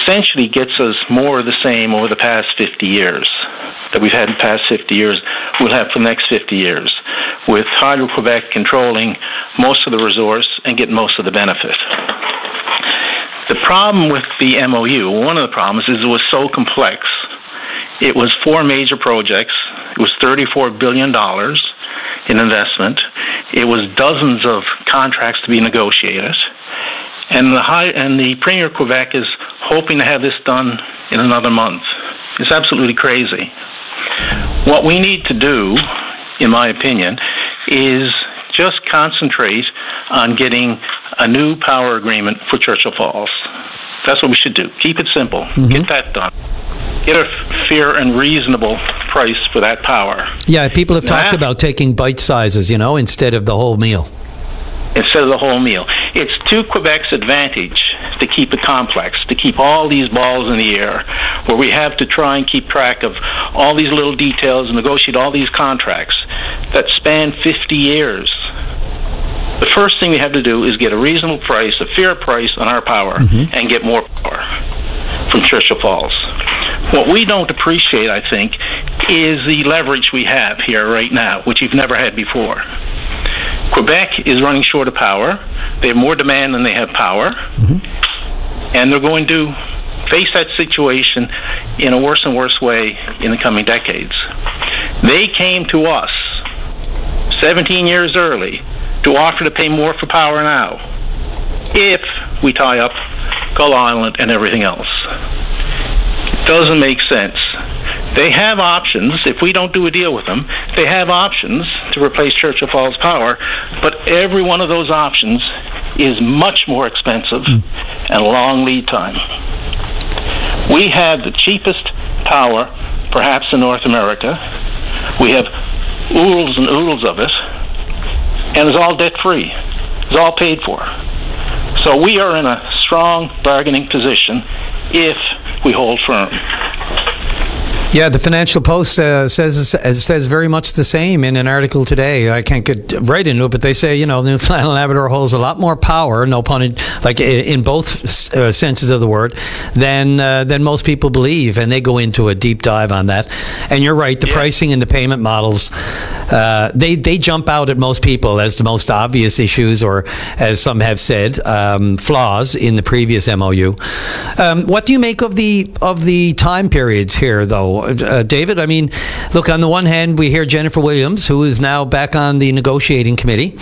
essentially gets us more of the same over the past 50 years that we've had in the past 50 years, we'll have for the next 50 years, with Hydro-Quebec controlling most of the resource and getting most of the benefit. The problem with the MOU, one of the problems is it was so complex. It was 4 major projects. It was $34 billion in investment. It was dozens of contracts to be negotiated. And the Premier of Quebec is hoping to have this done in another month. It's absolutely crazy. What we need to do, in my opinion, is just concentrate on getting a new power agreement for Churchill Falls. That's what we should do. Keep it simple. Mm-hmm. Get that done. Get a fair and reasonable price for that power. Yeah, people have talked about taking bite sizes, instead of the whole meal. Instead of the whole meal. It's to Quebec's advantage to keep it complex, to keep all these balls in the air, where we have to try and keep track of all these little details and negotiate all these contracts that span 50 years. The first thing we have to do is get a reasonable price, a fair price on our power, and get more power from Churchill Falls. What we don't appreciate, I think, is the leverage we have here right now, which we've never had before. Quebec is running short of power. They have more demand than they have power. And they're going to face that situation in a worse and worse way in the coming decades. They came to us 17 years early to offer to pay more for power now if we tie up Gull Island and everything else. It doesn't make sense. They have options. If we don't do a deal with them, they have options to replace Churchill Falls power, but every one of those options is much more expensive and a long lead time. We have the cheapest power, perhaps in North America. We have oodles and oodles of it, and it's all debt-free. It's all paid for. So we are in a strong bargaining position if we hold firm. Yeah, the Financial Post says very much the same in an article today. I can't get right into it, but they say, Newfoundland and Labrador holds a lot more power, no pun, like in both senses of the word, than most people believe, and they go into a deep dive on that. And you're right, the pricing and the payment models, they jump out at most people as the most obvious issues, or as some have said, flaws in the previous MOU. What do you make of the time periods here, though? David, I mean, look, on the one hand, we hear Jennifer Williams, who is now back on the negotiating committee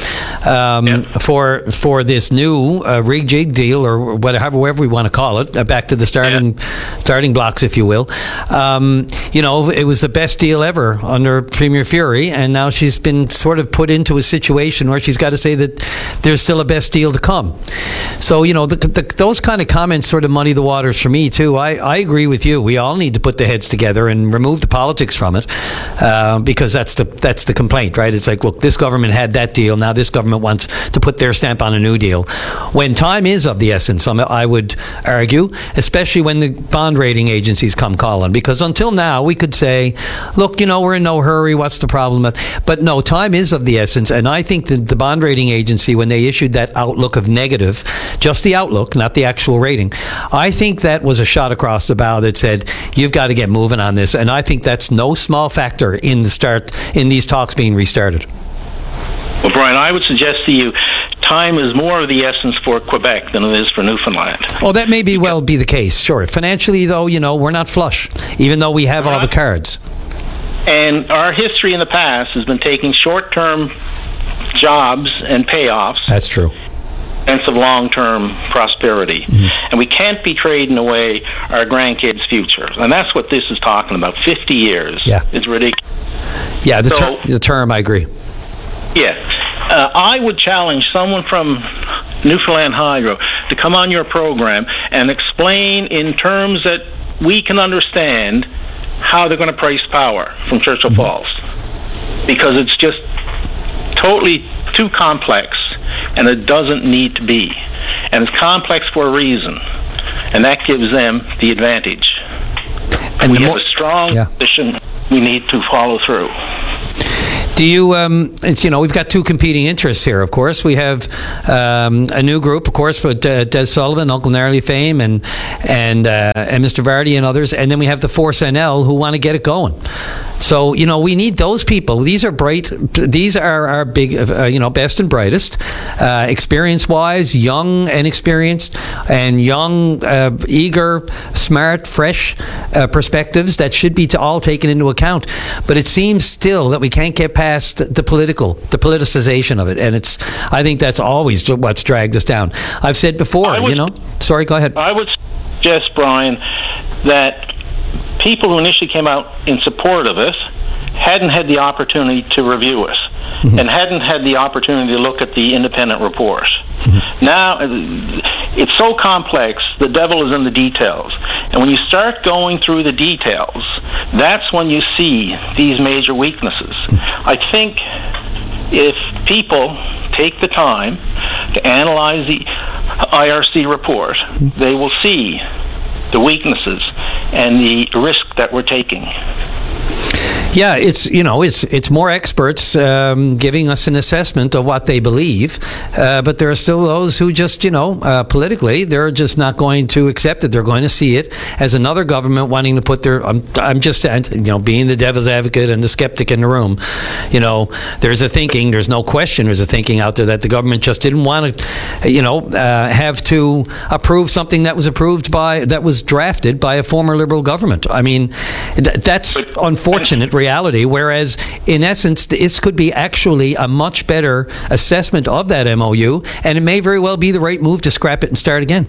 for this new rig-jig deal, or however we want to call it, back to the starting blocks, if you will. It was the best deal ever under Premier Furey, and now she's been sort of put into a situation where she's got to say that there's still a best deal to come. So, those kind of comments sort of muddy the waters for me, too. I agree with you. We all need to put the heads together and remove the politics from it, because that's the complaint, right? It's like, look, this government had that deal, now this government wants to put their stamp on a new deal. When time is of the essence, I would argue, especially when the bond rating agencies come calling, because until now we could say, look, we're in no hurry, what's the problem? But no, time is of the essence, and I think that the bond rating agency, when they issued that outlook of negative, just the outlook, not the actual rating, I think that was a shot across the bow that said, you've got to get moving on this, and I think that's no small factor in these talks being restarted. Well, Brian, I would suggest to you, time is more of the essence for Quebec than it is for Newfoundland. Oh, that may be the case, sure. Financially, though, we're not flush, even though we have all the cards. And our history in the past has been taking short-term jobs and payoffs. That's true. Sense of long-term prosperity. And we can't be trading away our grandkids' future. And that's what this is talking about. 50 years. Yeah. It's ridiculous. Yeah, the term, I agree. Yeah. I would challenge someone from Newfoundland Hydro to come on your program and explain in terms that we can understand how they're going to price power from Churchill Falls. Because it's just totally too complex, and it doesn't need to be. And it's complex for a reason, and that gives them the advantage. And we have a strong position we need to follow through. Do you, it's, we've got two competing interests here, of course. We have a new group, of course, with Des Sullivan, Uncle Gnarly fame, and Mr. Vardy and others. And then we have the Force NL who want to get it going. So, we need those people. These are bright. These are our big, best and brightest, experience-wise, young and experienced, and young, eager, smart, fresh perspectives that should be all taken into account. But it seems still that we can't get past the politicization of it, and I think that's always what's dragged us down. I've said before, Sorry, go ahead. I would suggest, Brian, that people who initially came out in support of us hadn't had the opportunity to review us, and hadn't had the opportunity to look at the independent report. Now, it's so complex, the devil is in the details. And when you start going through the details, that's when you see these major weaknesses. I think if people take the time to analyze the IRC report, they will see the weaknesses and the risk that we're taking. Yeah, it's more experts giving us an assessment of what they believe, but there are still those who just politically they're just not going to accept it. They're going to see it as another government wanting to put their. I'm just saying, being the devil's advocate and the skeptic in the room. There's a thinking. There's no question. There's a thinking out there that the government just didn't want to, have to approve something that was drafted by a former Liberal government. I mean, that's unfortunate reality, whereas in essence this could be actually a much better assessment of that MOU, and it may very well be the right move to scrap it and start again.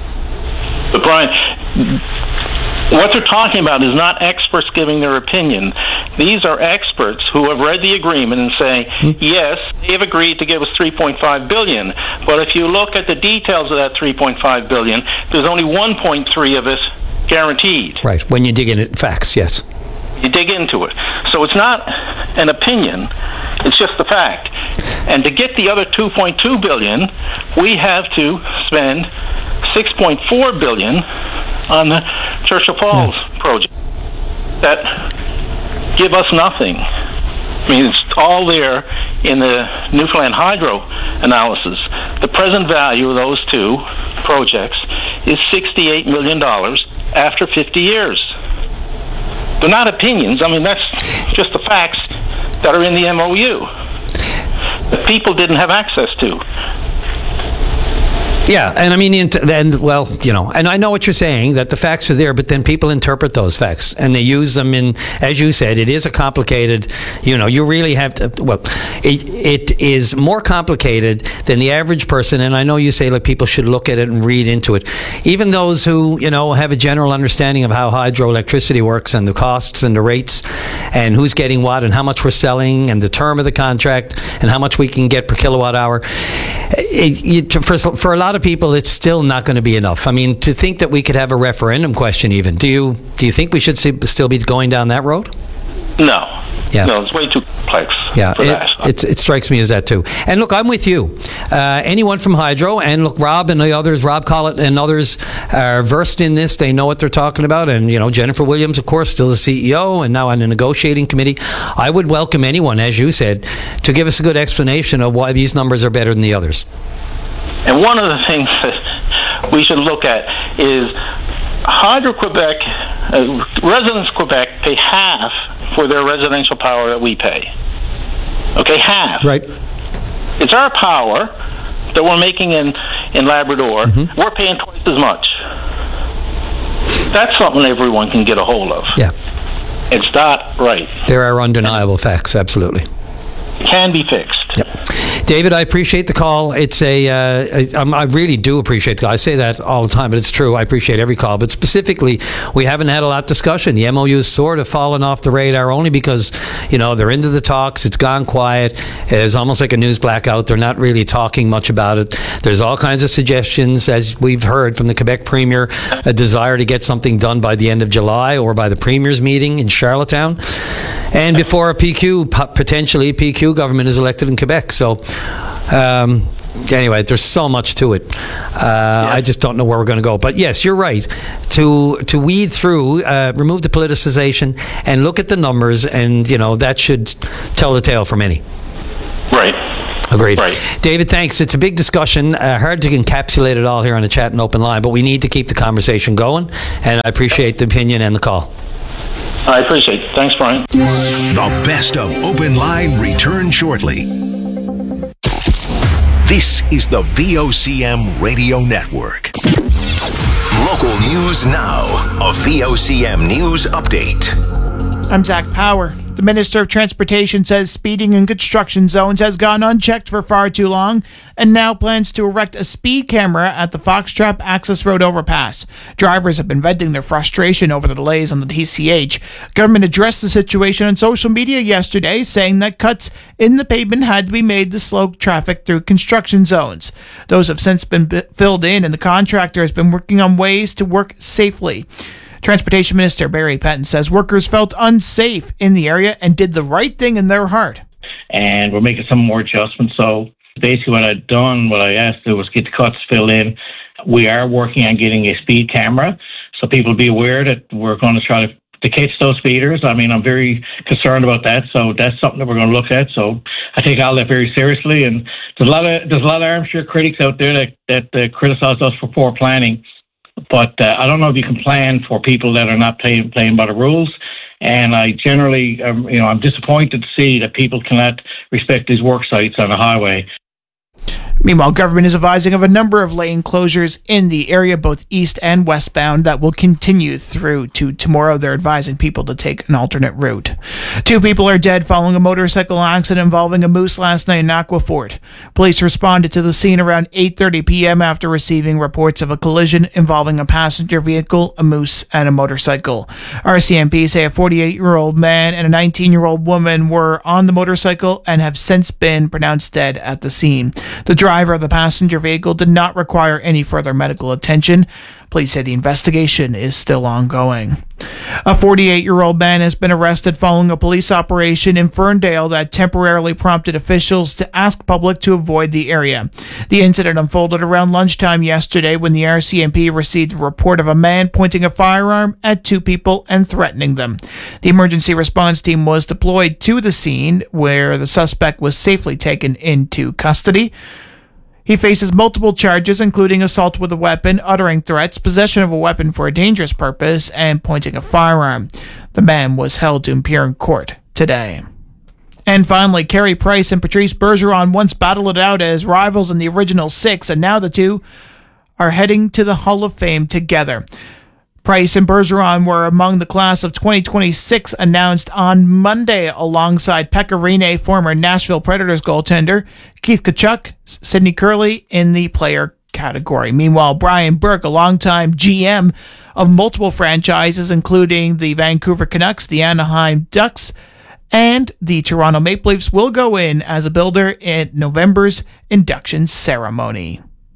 But Brian, what they're talking about is not experts giving their opinion. These are experts who have read the agreement and say, yes, they have agreed to give us $3.5 billion, but if you look at the details of that $3.5 billion, there's only 1.3 of it guaranteed. Right, when you dig into facts, yes. You dig into it. So it's not an opinion, it's just the fact. And to get the other $2.2 billion, we have to spend $6.4 billion on the Churchill Falls project. That give us nothing. I mean, it's all there in the Newfoundland Hydro analysis. The present value of those two projects is $68 million after 50 years. They're not opinions. I mean, that's just the facts that are in the MOU that people didn't have access to. Yeah, and I mean, and I know what you're saying, that the facts are there, but then people interpret those facts, and they use them in, as you said, it is a complicated, you really have to, it is more complicated than the average person, and I know you say, people should look at it and read into it. Even those who, have a general understanding of how hydroelectricity works, and the costs and the rates, and who's getting what, and how much we're selling, and the term of the contract, and how much we can get per kilowatt hour, for a lot of people, it's still not going to be enough. I mean, to think that we could have a referendum question even, do you think we should still be going down that road? No. Yeah. No, it's way too complex. Yeah, for that. It strikes me as that too. And look, I'm with you. Anyone from Hydro, and look, Rob and the others, Rob Collett and others are versed in this. They know what they're talking about. And, Jennifer Williams, of course, still the CEO and now on the negotiating committee. I would welcome anyone, as you said, to give us a good explanation of why these numbers are better than the others. And one of the things that we should look at is Hydro-Quebec, residents of Quebec pay half for their residential power that we pay. Okay, half. Right. It's our power that we're making in Labrador. Mm-hmm. We're paying twice as much. That's something everyone can get a hold of. Yeah. It's not right. There are undeniable facts, absolutely. It can be fixed. Yep. David, I appreciate the call. It's I really do appreciate the call. I say that all the time, but it's true. I appreciate every call. But specifically, we haven't had a lot of discussion. The MOU has sort of fallen off the radar only because, they're into the talks. It's gone quiet. It's almost like a news blackout. They're not really talking much about it. There's all kinds of suggestions, as we've heard from the Quebec Premier, a desire to get something done by the end of July or by the Premier's meeting in Charlottetown. And before a potentially PQ government is elected in Quebec. So Anyway, there's so much to it. I just don't know where we're going to go. But yes, you're right. To weed through, remove the politicization, and look at the numbers, and that should tell the tale for many. Right. Agreed. Right. David, thanks. It's a big discussion. Hard to encapsulate it all here on the Chat and Open Line, but we need to keep the conversation going, and I appreciate the opinion and the call. I appreciate it. Thanks, Brian. The best of Open Line returns shortly. This is the VOCM Radio Network. Local news now. A VOCM News Update. I'm Zach Power. The Minister of Transportation says speeding in construction zones has gone unchecked for far too long and now plans to erect a speed camera at the Foxtrap Access Road overpass. Drivers have been venting their frustration over the delays on the TCH. Government addressed the situation on social media yesterday, saying that cuts in the pavement had to be made to slow traffic through construction zones. Those have since been filled in, and the contractor has been working on ways to work safely. Transportation Minister Barry Penton says workers felt unsafe in the area and did the right thing in their heart. And we're making some more adjustments. So basically what I asked to do was get the cuts filled in. We are working on getting a speed camera, so people be aware that we're going to try to catch those speeders. I mean, I'm very concerned about that, so that's something that we're going to look at. So I take all that very seriously. And there's a lot of armchair critics out there that criticize us for poor planning. But I don't know if you can plan for people that are not playing by the rules. And I generally, I'm disappointed to see that people cannot respect these work sites on the highway. Meanwhile, government is advising of a number of lane closures in the area, both east and westbound, that will continue through to tomorrow. They're advising people to take an alternate route. 2 people are dead following a motorcycle accident involving a moose last night in Aquafort. Police responded to the scene around 8:30 p.m. after receiving reports of a collision involving a passenger vehicle, a moose, and a motorcycle. RCMP say a 48-year-old man and a 19-year-old woman were on the motorcycle and have since been pronounced dead at the scene. The driver of the passenger vehicle did not require any further medical attention. Police say the investigation is still ongoing. A 48-year-old man has been arrested following a police operation in Ferndale that temporarily prompted officials to ask public to avoid the area. The incident unfolded around lunchtime yesterday when the RCMP received a report of a man pointing a firearm at 2 people and threatening them. The emergency response team was deployed to the scene, where the suspect was safely taken into custody. He faces multiple charges, including assault with a weapon, uttering threats, possession of a weapon for a dangerous purpose, and pointing a firearm. The man was held to appear in court today. And finally, Carey Price and Patrice Bergeron once battled it out as rivals in the original 6, and now the two are heading to the Hall of Fame together. Price and Bergeron were among the class of 2026 announced on Monday alongside Pekka Rinne, former Nashville Predators goaltender, Keith Tkachuk, Sidney Curley in the player category. Meanwhile, Brian Burke, a longtime GM of multiple franchises, including the Vancouver Canucks, the Anaheim Ducks, and the Toronto Maple Leafs, will go in as a builder in November's induction ceremony.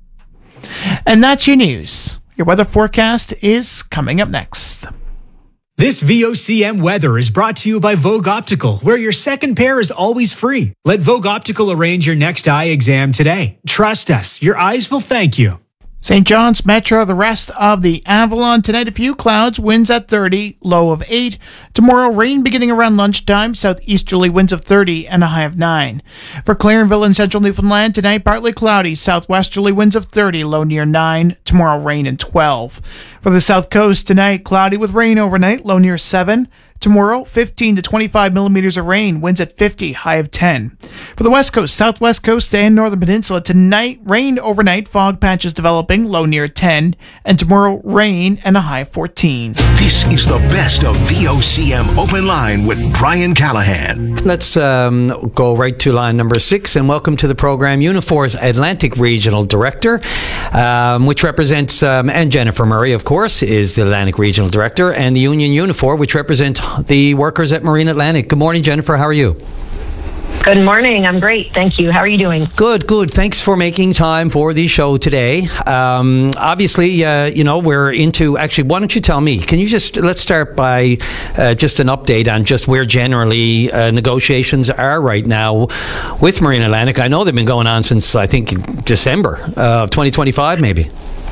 And that's your news. Your weather forecast is coming up next. This VOCM weather is brought to you by Vogue Optical, where your second pair is always free. Let Vogue Optical arrange your next eye exam today. Trust us, your eyes will thank you. St. John's Metro, the rest of the Avalon. Tonight, a few clouds, winds at 30, low of 8. Tomorrow, rain beginning around lunchtime, southeasterly winds of 30 and a high of 9. For Clarenville and central Newfoundland, tonight, partly cloudy, southwesterly winds of 30, low near 9. Tomorrow, rain and 12. For the south coast, tonight, cloudy with rain overnight, low near 7. Tomorrow, 15 to 25 millimeters of rain, winds at 50, high of 10. For the west coast, southwest coast, and northern peninsula, tonight, rain overnight, fog patches developing, low near 10. And tomorrow, rain and a high of 14. This is the best of VOCM Open Line with Brian Callahan. Let's go right to line number 6 and welcome to the program Unifor's Atlantic Regional Director, which represents, and Jennifer Murray, of course, is the Atlantic Regional Director, and the Union Unifor, which represents the workers at Marine Atlantic. Good morning, Jennifer. How are you? Good morning. I'm great. Thank you. How are you doing? Good. Thanks for making time for the show today. Obviously, we're into, actually, why don't you tell me, let's start by just an update on just where generally negotiations are right now with Marine Atlantic. I know they've been going on since, I think, December of 2025, maybe.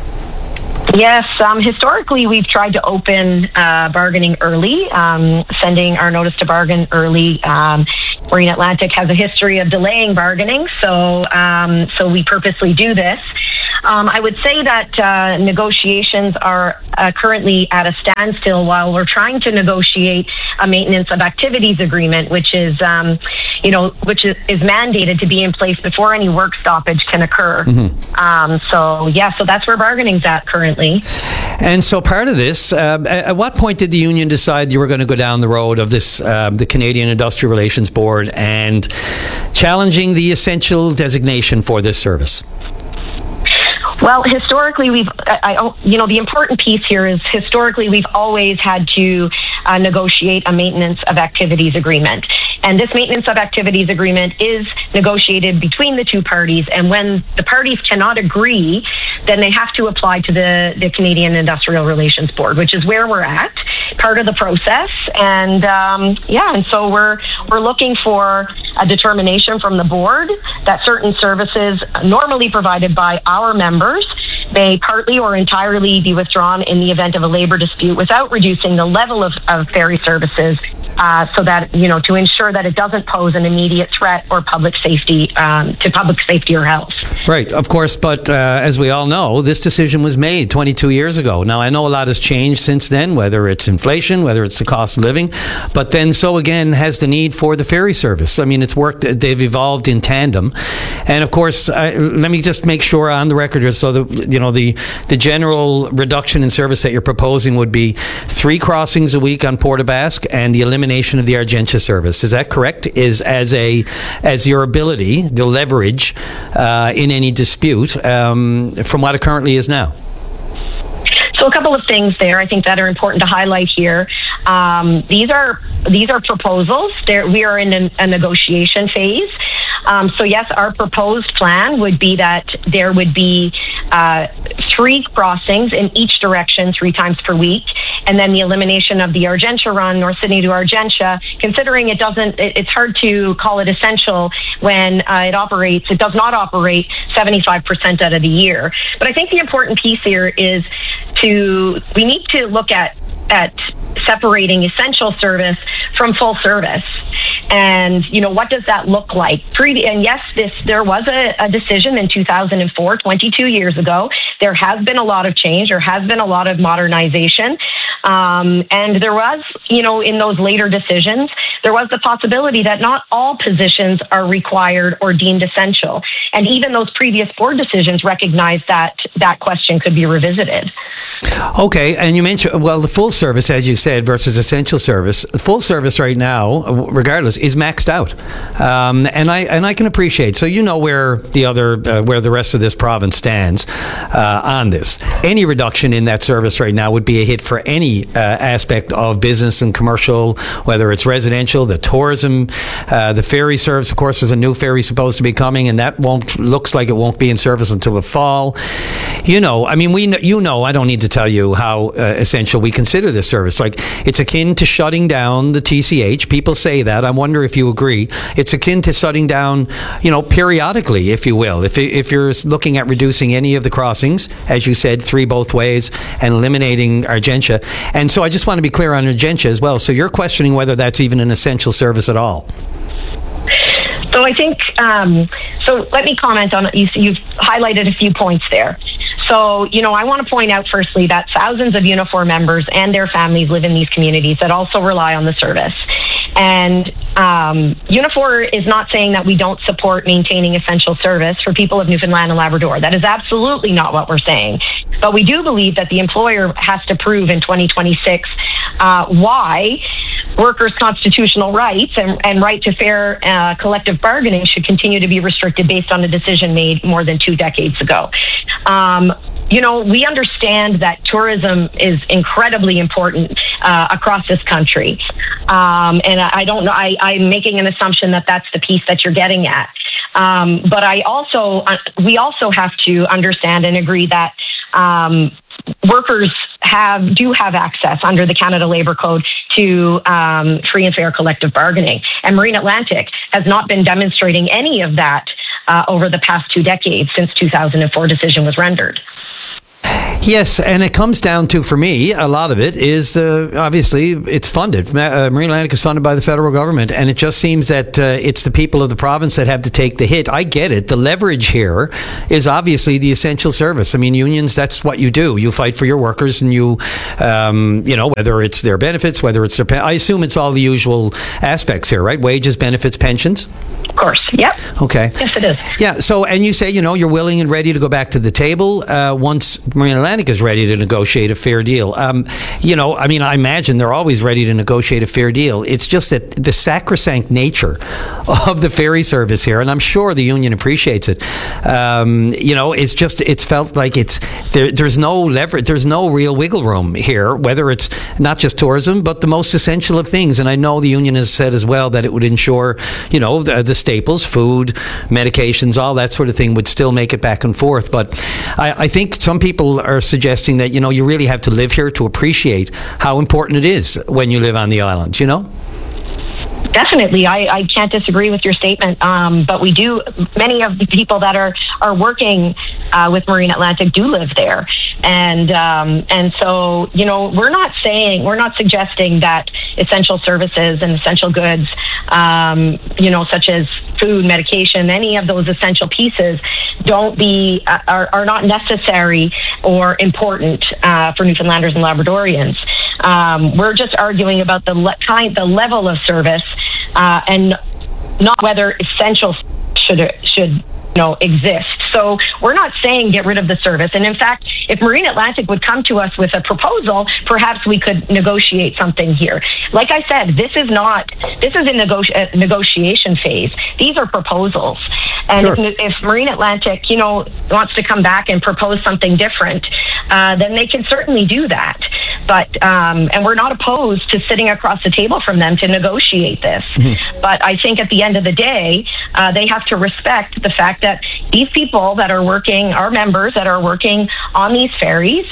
Yes, historically we've tried to open bargaining early, sending our notice to bargain early. Marine Atlantic has a history of delaying bargaining, so we purposely do this. I would say that negotiations are currently at a standstill while we're trying to negotiate a maintenance of activities agreement, which is mandated to be in place before any work stoppage can occur. Mm-hmm. So that's where bargaining's at currently. And so part of this, at what point did the union decide you were going to go down the road of this, the Canadian Industrial Relations Board, and challenging the essential designation for this service? Well, historically, the important piece here is historically we've always had to negotiate a maintenance of activities agreement. And this maintenance of activities agreement is negotiated between the two parties. And when the parties cannot agree, then they have to apply to the Canadian Industrial Relations Board, which is where we're at, part of the process. And and so we're looking for a determination from the board that certain services normally provided by our members may partly or entirely be withdrawn in the event of a labor dispute without reducing the level of ferry services, so that, to ensure that it doesn't pose an immediate threat or public safety or health. Right, of course, but as we all know, this decision was made 22 years ago. Now, I know a lot has changed since then, whether it's inflation, whether it's the cost of living, but then so again has the need for the ferry service. I mean, it's worked, they've evolved in tandem. And of course, let me just make sure on the record, so that, the general reduction in service that you're proposing would be 3 crossings a week on Port aux Basques and the elimination of the Argentia service. Is that correct? As your ability, the leverage in any dispute from what it currently is now? So a couple of things there I think that are important to highlight here. These are proposals. We are in a negotiation phase. So yes, our proposed plan would be that there would be 3 crossings in each direction 3 times per week, and then the elimination of the Argentia run, North Sydney to Argentia, considering it's hard to call it essential when it does not operate 75% out of the year. But I think the important piece here is we need to look at separating essential service from full service. And, what does that look like? And yes, there was a decision in 2004, 22 years ago. There has been a lot of change. There has been a lot of modernization. And there was, in those later decisions, there was the possibility that not all positions are required or deemed essential. And even those previous board decisions recognized that question could be revisited. Okay, and you mentioned, the full service, as you said, versus essential service. Full service right now, regardless, is maxed out, and I can appreciate. So where the rest of this province stands on this. Any reduction in that service right now would be a hit for any aspect of business and commercial, whether it's residential, the tourism, the ferry service. Of course, there's a new ferry supposed to be coming, and that looks like it won't be in service until the fall. I don't need to tell you how essential we consider this service. Like, it's akin to shutting down the TCH. People say that. I wonder if you agree. It's akin to shutting down, periodically, if you will. If you're looking at reducing any of the crossings, as you said, 3 both ways, and eliminating Argentia. And so I just want to be clear on Argentia as well. So you're questioning whether that's even an essential service at all. So I think, so let me comment on it. You've highlighted a few points there. So, I want to point out firstly that thousands of Unifor members and their families live in these communities that also rely on the service. And Unifor is not saying that we don't support maintaining essential service for people of Newfoundland and Labrador. That is absolutely not what we're saying. But we do believe that the employer has to prove in 2026 why workers' constitutional rights and right to fair collective bargaining should continue to be restricted based on a decision made more than 2 decades ago. We understand that tourism is incredibly important across this country. And I don't know, I'm making an assumption that that's the piece that you're getting at. But we also have to understand and agree that workers do have access under the Canada Labour Code to free and fair collective bargaining. And Marine Atlantic has not been demonstrating any of that over the past 2 decades since 2004 decision was rendered. Yes, and it comes down to, for me, a lot of it is obviously it's funded. Marine Atlantic is funded by the federal government, and it just seems that it's the people of the province that have to take the hit. I get it. The leverage here is obviously the essential service. I mean, unions, that's what you do. You fight for your workers, and you whether it's their benefits, whether it's their I assume it's all the usual aspects here, right? Wages, benefits, pensions? Of course, yep. Okay. Yes, it is. Yeah, so, and you say, you're willing and ready to go back to the table once Marine Atlantic is ready to negotiate a fair deal. I imagine they're always ready to negotiate a fair deal. It's just that the sacrosanct nature of the ferry service here, and I'm sure the union appreciates it, it's felt like there's no leverage, there's no real wiggle room here, whether it's not just tourism, but the most essential of things. And I know the union has said as well that it would ensure, the staples, food, medications, all that sort of thing would still make it back and forth. But I think some people are suggesting that, you really have to live here to appreciate how important it is when you live on the island, Definitely. I can't disagree with your statement. But we do, many of the people that are working with Marine Atlantic do live there. And so, we're not suggesting that essential services and essential goods, such as food, medication, any of those essential pieces are not necessary or important for Newfoundlanders and Labradorians. We're just arguing about the level of service and not whether essential should exist. So we're not saying get rid of the service. And in fact, if Marine Atlantic would come to us with a proposal, perhaps we could negotiate something here. Like I said, this is a negotiation phase. These are proposals. And sure. if Marine Atlantic, wants to come back and propose something different, then they can certainly do that. But and we're not opposed to sitting across the table from them to negotiate this. Mm-hmm. But I think at the end of the day, they have to respect the fact that these people that are working, our members that are working on these ferries,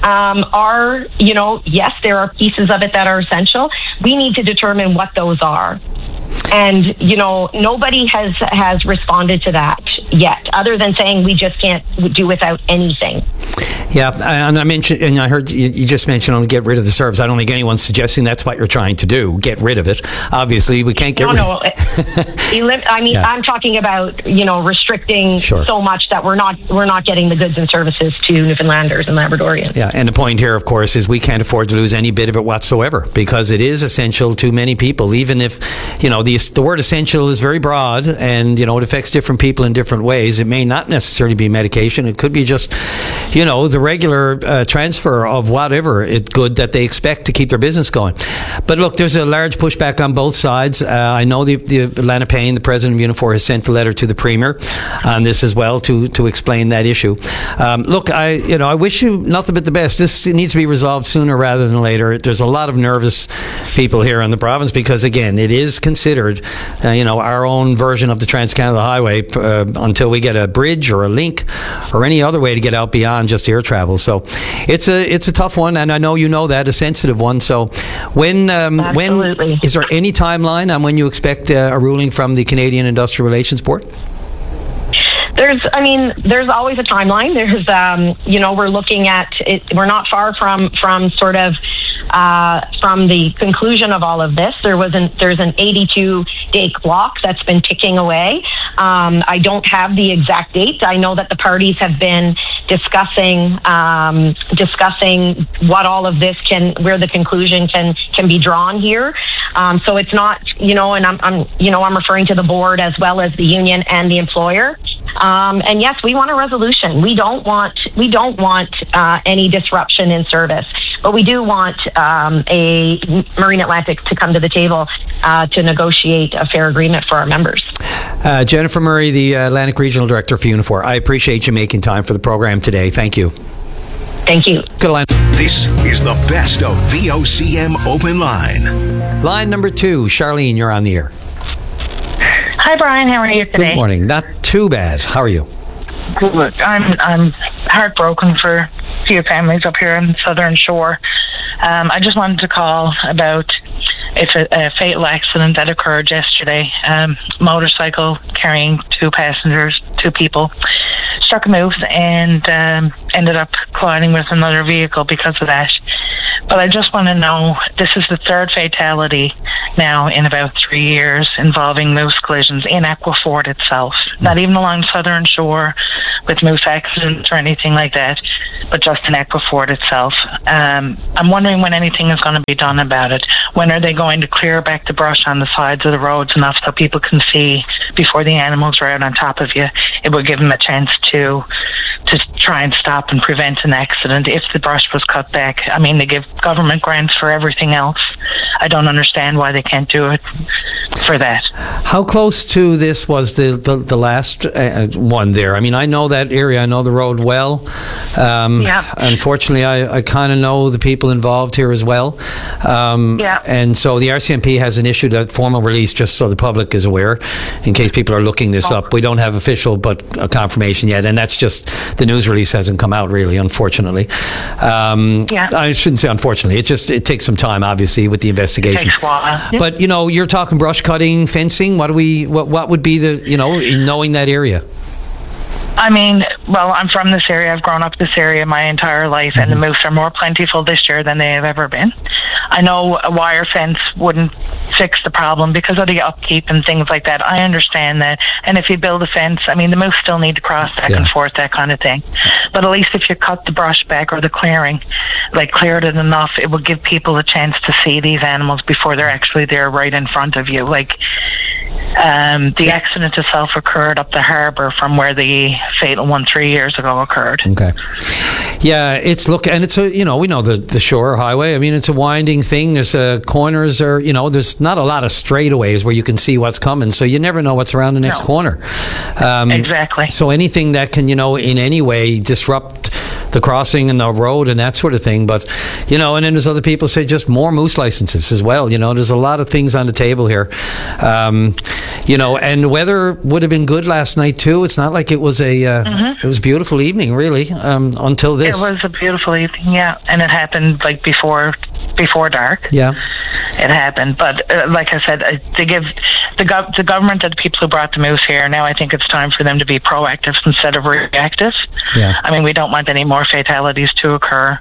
are, yes, there are pieces of it that are essential. We need to determine what those are. And, nobody has responded to that yet, other than saying we just can't do without anything. Yeah, and I heard you just mentioned get rid of the service. I don't think anyone's suggesting that's what you're trying to do, get rid of it. Obviously, we can't get rid of it. I'm talking about, restricting so much that we're not getting the goods and services to Newfoundlanders and Labradorians. Yeah, and the point here, of course, is we can't afford to lose any bit of it whatsoever, because it is essential to many people, even if, the word essential is very broad, and, it affects different people in different ways. It may not necessarily be medication. It could be just, the regular transfer of whatever good that they expect to keep their business going. But look, there's a large pushback on both sides. I know the Lana Payne, the president of Unifor, has sent a letter to the Premier on this as well to explain that issue. Look, I wish you nothing but the best. This needs to be resolved sooner rather than later. There's a lot of nervous people here in the province because, again, it is considered, our own version of the Trans-Canada Highway until we get a bridge or a link or any other way to get out beyond just air travel. So it's a tough one, and I know that, a sensitive one. So when is there any timeline on when you expect a ruling from the Canadian Industrial Relations Board? There's always a timeline. There's, we're looking at it. We're not far from sort of from the conclusion of all of this. There's an 82-day clock that's been ticking away. I don't have the exact date. I know that the parties have been discussing what all of this where the conclusion can be drawn here. So it's not, and I'm referring to the board as well as the union and the employer. And yes, we want a resolution. We don't want any disruption in service. But we do want a Marine Atlantic to come to the table to negotiate a fair agreement for our members. Jennifer Murray, the Atlantic Regional Director for Unifor, I appreciate you making time for the program today. Thank you. Thank you. Good line. This is the best of VOCM Open Line. Line number 2, Charlene, you're on the air. Hi, Brian. How are you today? Good morning. Not too bad. How are you? Good. I'm heartbroken for a few families up here on the Southern Shore. I just wanted to call about a fatal accident that occurred yesterday. Motorcycle carrying 2 passengers, 2 people, struck a moose and ended up colliding with another vehicle because of that. But I just want to know, this is the 3rd fatality now in about 3 years involving moose collisions in Aquafort itself. Not even along the Southern Shore with moose accidents or anything like that, but just in Aquafort itself. I'm wondering when anything is going to be done about it. When are they going to clear back the brush on the sides of the roads enough so people can see before the animals are out on top of you? It would give them a chance to try and stop and prevent an accident if the brush was cut back. I mean, they give government grants for everything else. I don't understand why they can't do it for that. How close to this was the last one there? I mean, I know that area. I know the road well. Unfortunately, I kind of know the people involved here as well. And so the RCMP hasn't issued a formal release, just so the public is aware, in case people are looking this up. We don't have official but a confirmation yet, and that's just the news release hasn't come out, really, unfortunately. I shouldn't say unfortunately. It takes some time, obviously, with the investigation. It takes a while. But you're talking brush cutting, fencing. What would be the in knowing that area? I mean, well, I'm from this area. I've grown up this area my entire life, and the moose are more plentiful this year than they have ever been. I know a wire fence wouldn't fix the problem because of the upkeep and things like that. I understand that. And if you build a fence, I mean, the moose still need to cross back and forth, that kind of thing. But at least if you cut the brush back or the clearing, cleared it enough, it will give people a chance to see these animals before they're actually there right in front of you. The accident itself occurred up the harbour from where the fatal one 3 years ago occurred. Okay. Yeah, it's we know the shore highway. I mean, it's a winding thing. There's corners there's not a lot of straightaways where you can see what's coming, so you never know what's around the next corner. Exactly. So anything that can, in any way disrupt the crossing and the road and that sort of thing. But, and then there's other people say just more moose licenses as well. There's a lot of things on the table here. And the weather would have been good last night too. It's not like it was it was a beautiful evening, really, until this. It was a beautiful evening, yeah. And it happened before dark. Yeah. It happened. But like I said, to give the government and the people who brought the moose here, now I think it's time for them to be proactive instead of reactive. Yeah. I mean, we don't want any more fatalities to occur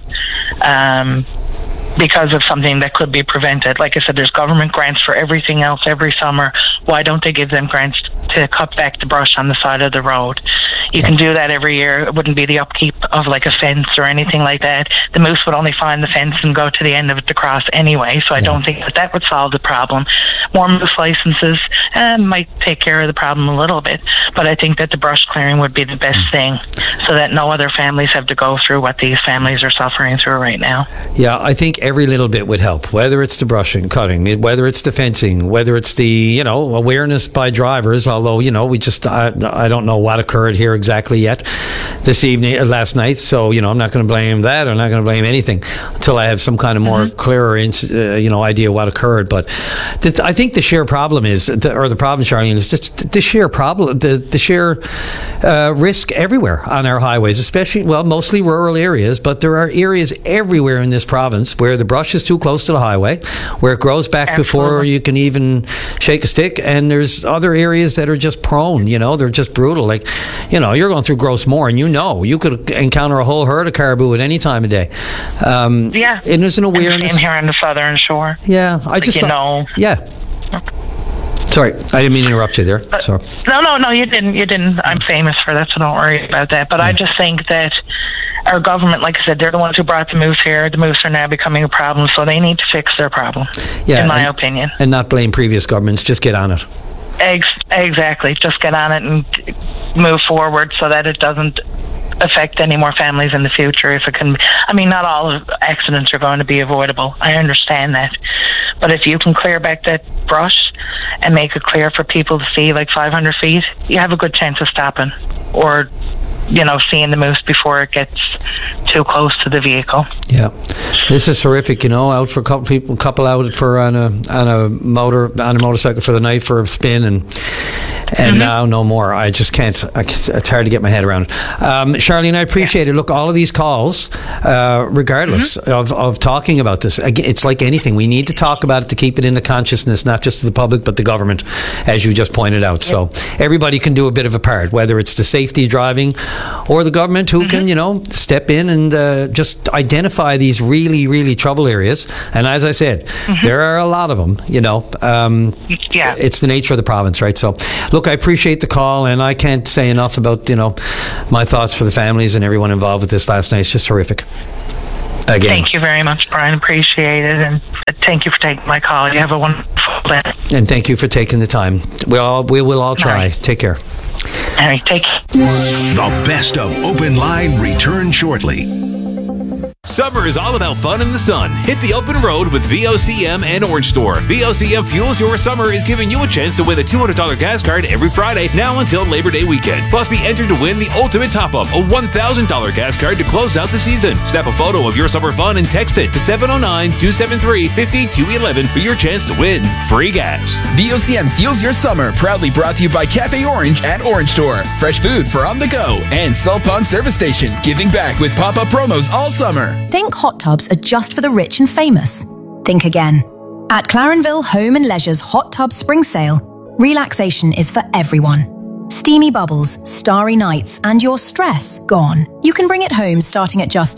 because of something that could be prevented. Like I said, there's government grants for everything else every summer. Why don't they give them grants to cut back the brush on the side of the road? You can do that every year. It wouldn't be the upkeep of a fence or anything like that. The moose would only find the fence and go to the end of it to cross anyway, so I don't think that would solve the problem. More moose licenses might take care of the problem a little bit, but I think that the brush clearing would be the best thing so that no other families have to go through what these families are suffering through right now. Yeah, I think every little bit would help, whether it's the brushing, cutting, whether it's the fencing, whether it's the, awareness by drivers, although, I don't know what occurred here exactly yet last night, so, I'm not going to blame that. I'm not going to blame anything until I have some kind of more clearer, idea what occurred. But I think the sheer problem is, or the problem, Charlene, is just the sheer problem, the sheer risk everywhere on our highways, especially, mostly rural areas, but there are areas everywhere in this province where the brush is too close to the highway, where it grows back before you can even shake a stick, and there's other areas that are just prone, they're just brutal. You're going through Gross Moor, and you could encounter a whole herd of caribou at any time of day. And there's an awareness. And here on the Southern Shore. Yeah, Yeah. Sorry, I didn't mean to interrupt you there. Sorry. No, you didn't. I'm famous for that, so don't worry about that. But I just think that our government, like I said, they're the ones who brought the moose here. The moose are now becoming a problem, so they need to fix their problem, in my opinion. And not blame previous governments, just get on it. Exactly. Just get on it and move forward so that it doesn't affect any more families in the future. If it can, I mean, not all accidents are going to be avoidable. I understand that, but if you can clear back that brush and make it clear for people to see, like 500 feet, you have a good chance of stopping or, you know, seeing the moose before it gets too close to the vehicle. Yeah, this is horrific. You know, out for a couple out for on a motorcycle for the night for a spin, and now no more. I just can't. It's hard to get my head around. Charlene, I appreciate it. Look, all of these calls, regardless of talking about this, it's like anything. We need to talk about it to keep it in the consciousness, not just to the public, but the government, as you just pointed out. So everybody can do a bit of a part, whether it's the safety driving or the government who can, you know, step in and just identify these really, really trouble areas. And as I said, there are a lot of them, you know. It's the nature of the province, right? So, look, I appreciate the call, and I can't say enough about, you know, my thoughts for the families and everyone involved with this last night. It's just horrific. Again. Thank you very much, Brian. Appreciate it, and thank you for taking my call. You have a wonderful day. And thank you for taking the time. We will all try. Right. Take care. All right, take care. The best of Open Line returns shortly. Summer is all about fun in the sun. Hit the open road with VOCM and Orange Store. VOCM Fuels Your Summer is giving you a chance to win a $200 gas card every Friday, now until Labor Day weekend. Plus, be entered to win the ultimate top-up, a $1,000 gas card to close out the season. Snap a photo of your summer fun and text it to 709-273-5211 for your chance to win free gas. VOCM Fuels Your Summer, proudly brought to you by Cafe Orange at Orange Store. Fresh food for on the go. And Salt Pond Service Station, giving back with pop-up promos all summer. Think hot tubs are just for the rich and famous? Think again. At Clarenville Home and Leisure's Hot Tub Spring Sale, relaxation is for everyone. Steamy bubbles, starry nights, and your stress gone. You can bring it home starting at just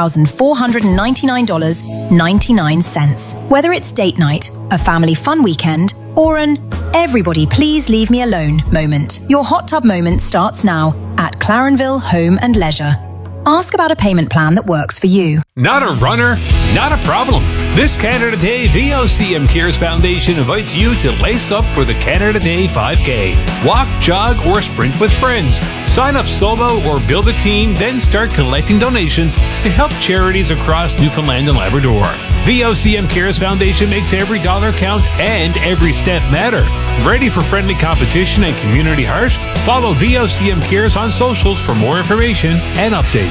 $6,499.99. Whether it's date night, a family fun weekend, or an everybody please leave me alone moment, your hot tub moment starts now at Clarenville Home and Leisure. Ask about a payment plan that works for you. Not a runner? Not a problem. This Canada Day, VOCM Cares Foundation invites you to lace up for the Canada Day 5K. Walk, jog, or sprint with friends. Sign up solo or build a team, then start collecting donations to help charities across Newfoundland and Labrador. VOCM Cares Foundation makes every dollar count and every step matter. Ready for friendly competition and community heart? Follow VOCM Cares on socials for more information and updates.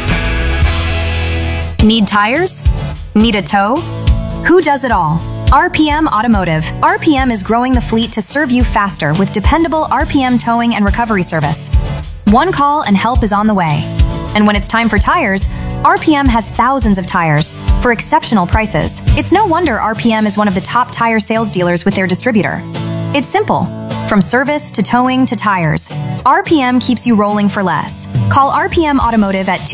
Need tires? Need a tow? Who does it all? RPM Automotive. RPM is growing the fleet to serve you faster with dependable RPM towing and recovery service. One call and help is on the way. And when it's time for tires, RPM has thousands of tires for exceptional prices. It's no wonder RPM is one of the top tire sales dealers with their distributor. It's simple. From service to towing to tires, RPM keeps you rolling for less. Call RPM Automotive at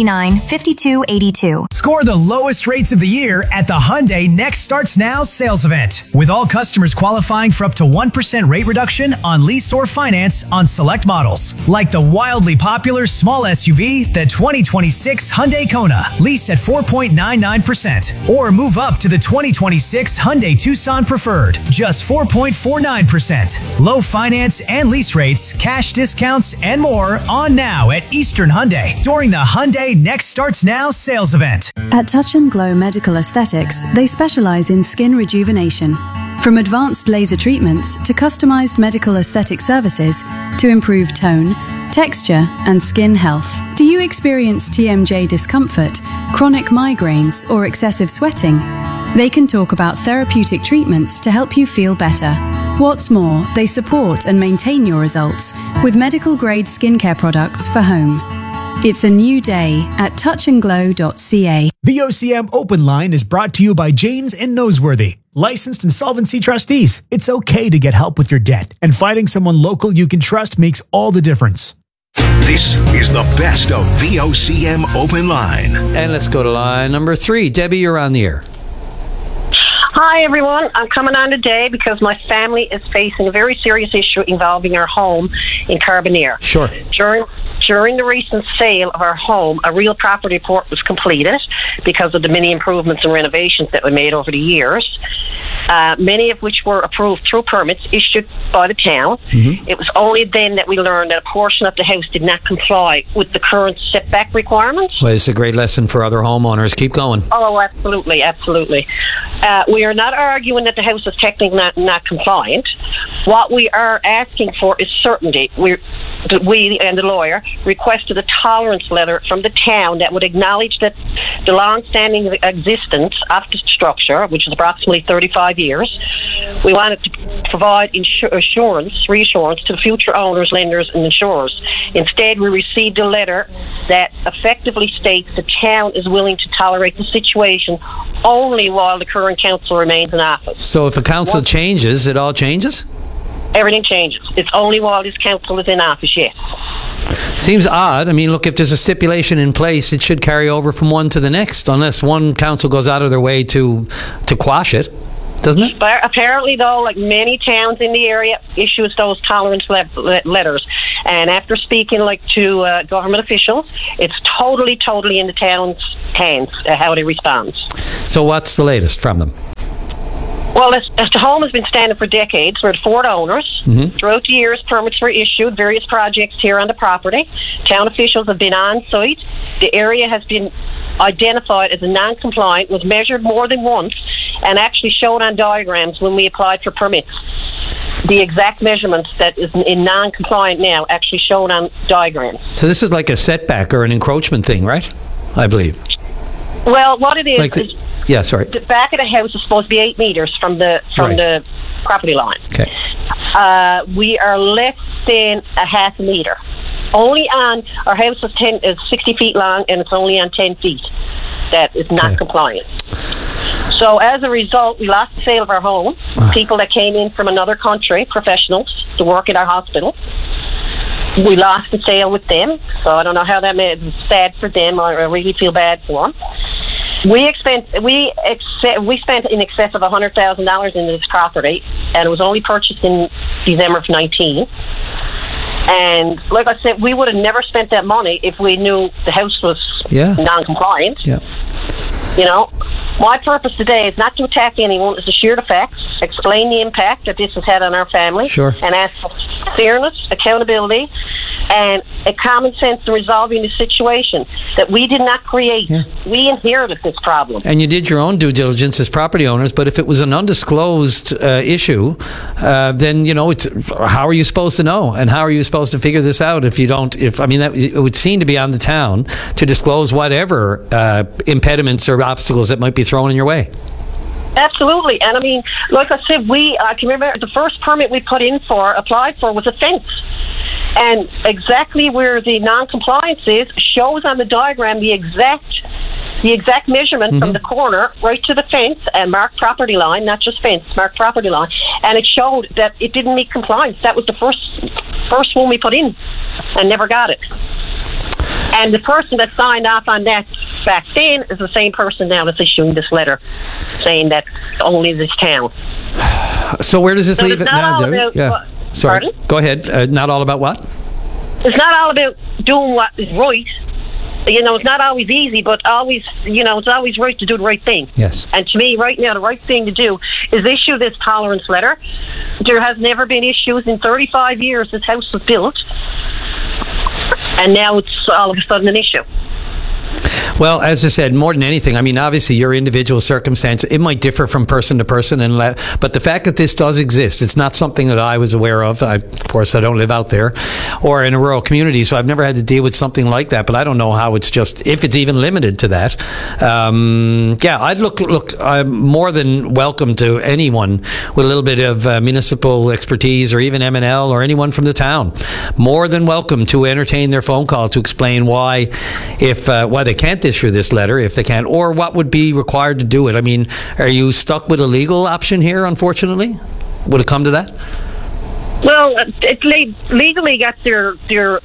279-5282. Score the lowest rates of the year at the Hyundai Next Starts Now sales event, with all customers qualifying for up to 1% rate reduction on lease or finance on select models, like the wildly popular small SUV, the 2026 Hyundai Kona, lease at 4.99%, or move up to the 2026 Hyundai Tucson Preferred, just 4.49%. Low finance and lease rates, cash discounts, and more on now at Eastern Hyundai during the Hyundai Next Starts Now sales event. At Touch and Glow Medical Aesthetics, they specialize in skin rejuvenation. From advanced laser treatments to customized medical aesthetic services to improve tone, texture, and skin health. Do you experience TMJ discomfort, chronic migraines, or excessive sweating? They can talk about therapeutic treatments to help you feel better. What's more, they support and maintain your results with medical-grade skincare products for home. It's a new day at touchandglow.ca. VOCM Open Line is brought to you by Janes and Noseworthy. Licensed insolvency trustees. It's okay to get help with your debt, and finding someone local you can trust makes all the difference. This is the best of VOCM Open Line. And let's go to line number 3. Debbie, you're on the air. Hi, everyone. I'm coming on today because my family is facing a very serious issue involving our home in Carbonear. Sure. During the recent sale of our home, a real property report was completed because of the many improvements and renovations that were made over the years. many of which were approved through permits issued by the town. It was only then that we learned that a portion of the house did not comply with the current setback requirements. Well, it's a great lesson for other homeowners. Keep going. Oh, absolutely. We are not arguing that the house is technically not compliant. What we are asking for is certainty. We and the lawyer requested a tolerance letter from the town that would acknowledge that the long-standing existence of the structure, which is approximately 35 years, we wanted to provide reassurance to future owners, lenders, and insurers. Instead, we received a letter that effectively states the town is willing to tolerate the situation only while the current council remains in office. So if a council changes, it all changes? Everything changes. It's only while this council is in office, yes. Seems odd. I mean, look, if there's a stipulation in place, it should carry over from one to the next, unless one council goes out of their way to quash it, doesn't it? But apparently, though, like many towns in the area, issues those tolerance letters. And after speaking to government officials, it's totally in the town's hands how they respond. So what's the latest from them? Well, as the home has been standing for decades, we're 4 owners. Throughout the years, permits were issued, various projects here on the property. Town officials have been on site. The area has been identified as a non-compliant, was measured more than once, and actually shown on diagrams when we applied for permits. The exact measurements that is in non-compliant now actually shown on diagrams. So this is like a setback or an encroachment thing, right? I believe. Well, what it is... Yeah, sorry. The back of the house is supposed to be 8 meters from the property line. Okay. We are less than a half a meter. Only on our house is 60 feet long, and it's only on 10 feet that is not compliant. So as a result, we lost the sale of our home. People that came in from another country, professionals, to work in our hospital. We lost the sale with them, so I don't know how that made it sad for them. I really feel bad for them. We spent in excess of $100,000 in this property, and it was only purchased in December of 19. And like I said, we would have never spent that money if we knew the house was non-compliant. Yeah. You know, my purpose today is not to attack anyone, it's to share the facts, explain the impact that this has had on our family, and ask for fairness, accountability, and a common sense in resolving the situation that we did not create. We inherited this problem. And you did your own due diligence as property owners, but if it was an undisclosed issue, then, you know, how are you supposed to know? And how are you supposed to figure this out if you don't? It would seem to be on the town to disclose whatever impediments or obstacles that might be thrown in your way. Absolutely. And I mean, like I said, I can remember the first permit we applied for was a fence. And exactly where the non-compliance is shows on the diagram the exact measurement from the corner right to the fence and marked property line, not just fence, marked property line. And it showed that it didn't meet compliance. That was the first one we put in and never got it. And the person that signed off on that back then is the same person now that's issuing this letter saying that only this town. So where does this leave it now, Debbie? Sorry. Pardon? Go ahead. Not all about what? It's not all about doing what is right. You know, it's not always easy, but always, you know, it's always right to do the right thing. Yes. And to me, right now, the right thing to do is issue this tolerance letter. There has never been issues in 35 years this house was built. And now it's all of a sudden an issue. Well, as I said, more than anything, I mean, obviously your individual circumstance, it might differ from person to person, but the fact that this does exist, it's not something that I was aware of. Of course, I don't live out there or in a rural community, so I've never had to deal with something like that, but I don't know how it's just, if it's even limited to that. I'd look, I'm more than welcome to anyone with a little bit of municipal expertise or even M&L or anyone from the town. More than welcome to entertain their phone call to explain why they can't issue this letter, if they can, or what would be required to do it. I mean, are you stuck with a legal option here, unfortunately? Would it come to that? Well, it legally got their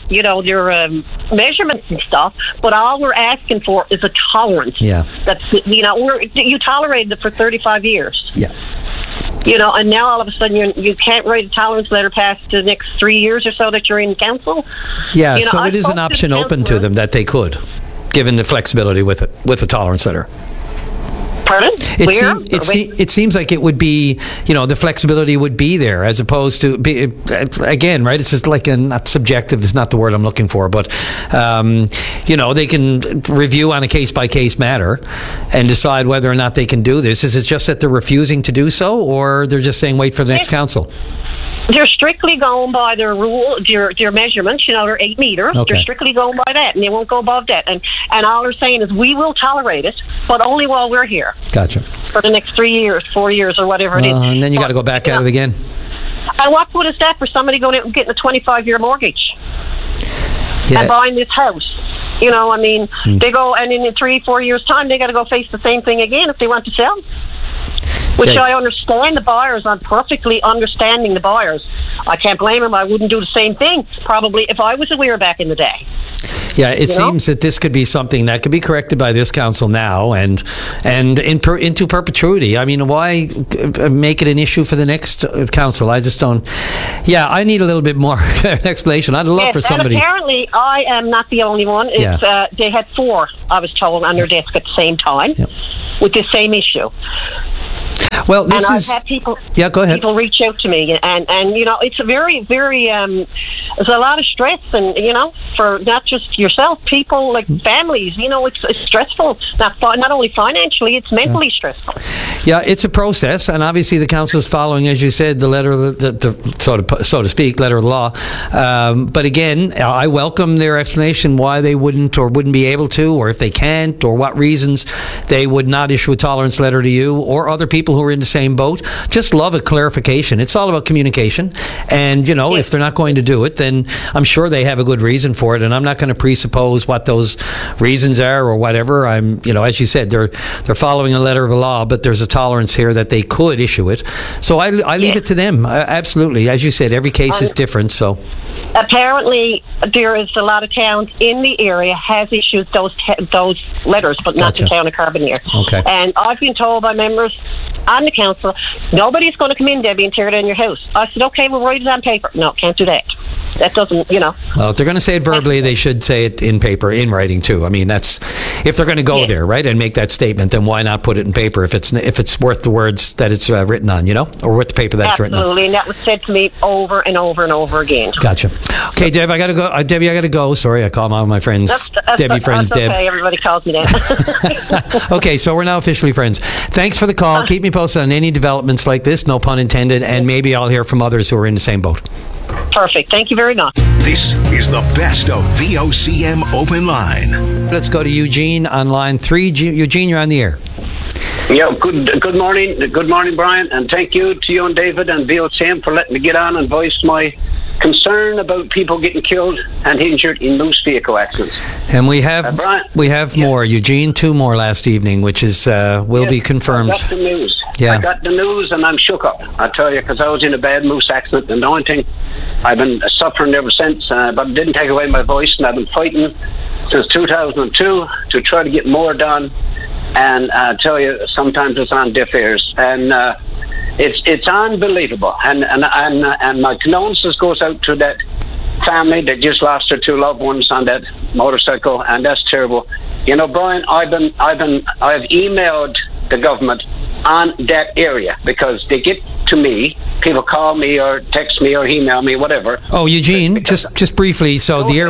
measurements and stuff, but all we're asking for is a tolerance. Yeah. That's, you tolerated it for 35 years. Yeah. You know, and now all of a sudden you can't write a tolerance letter past the next 3 years or so that you're in council. Yeah, so it is an option open to them that they could, given the flexibility with a tolerance letter. Pardon? It seems like it would be, the flexibility would be there, as opposed to, again, right? It's just like not subjective is not the word I'm looking for, but, they can review on a case-by-case matter and decide whether or not they can do this. Is it just that they're refusing to do so, or they're just saying wait for the next council? They're strictly going by their rule, their measurements. They're 8 meters. Okay. They're strictly going by that, and they won't go above that. And all they're saying is we will tolerate it, but only while we're here. Gotcha. For the next 3 years, 4 years, or whatever it is. And then you got to go back at it again. And what good is that for somebody going out and getting a 25-year mortgage and buying this house? They go, and in 3-4 years' time, they got to go face the same thing again if they want to sell. Which I understand the buyers. I'm perfectly understanding the buyers. I can't blame them. I wouldn't do the same thing, probably, if I was a weir back in the day. Yeah, it seems that this could be something that could be corrected by this council now and into perpetuity. I mean, why make it an issue for the next council? I just don't. Yeah, I need a little bit more explanation. I'd love for somebody. And apparently, I am not the only one. It's, they had 4, I was told, on their desk at the same time with the same issue. Well, this I've had people. Yeah, go ahead. People reach out to me, and it's a very, very. There's a lot of stress, and for not just yourself, people like families. It's stressful. Not only financially, it's mentally stressful. Yeah, it's a process, and obviously the council is following, as you said, the letter of the so to speak, letter of the law. But again, I welcome their explanation why they wouldn't be able to, or if they can't, or what reasons they would not issue a tolerance letter to you or other people who are in the same boat. Just love a clarification. It's all about communication, and if they're not going to do it, then I'm sure they have a good reason for it, and I'm not going to presuppose what those reasons are or whatever. I'm, as you said, they're following a letter of the law, but there's a tolerance here that they could issue it. So I leave it to them. Absolutely, as you said, every case is different. So apparently, there is a lot of towns in the area has issued those letters, but not the town of Carbonear. Okay. And I've been told by members on the council, nobody's going to come in, Debbie, and tear down your house. I said, okay, we'll write it on paper. No, can't do that. That doesn't, Well, if they're going to say it verbally, they should say it in paper, in writing too. I mean, that's if they're going to go there, right, and make that statement. Then why not put it in paper if it's worth the words that it's written on, or worth the paper that it's written on. Absolutely, and that was said to me over and over and over again. Gotcha. Okay, Deb, I got to go. Debbie, I got to go. Sorry, I call all my friends Debbie friends. That's Deb. Okay, everybody calls me that. Okay, so we're now officially friends. Thanks for the call. Keep me posted on any developments like this, no pun intended, and maybe I'll hear from others who are in the same boat. Perfect. Thank you very much. This is the best of VOCM Open Line. Let's go to Eugene on line 3. Eugene, you're on the air. Yeah, good morning. Good morning, Brian, and thank you to you and David and VOCM for letting me get on and voice my concern about people getting killed and injured in moose vehicle accidents. And we have Brian, more, Eugene, 2 more last evening, which is will be confirmed. I got the news. Yeah. I got the news and I'm shook up, I tell you, because I was in a bad moose accident, and the only thing I've been suffering ever since, but it didn't take away my voice, and I've been fighting since 2002 to try to get more done. And I tell you, sometimes it's on deaf ears, and it's unbelievable. And my condolences goes out to that family that just lost their 2 loved ones on that motorcycle, and that's terrible. Brian, I've emailed the government on that area because they get to me. People call me or text me or email me, whatever. Oh, Eugene, just briefly. So the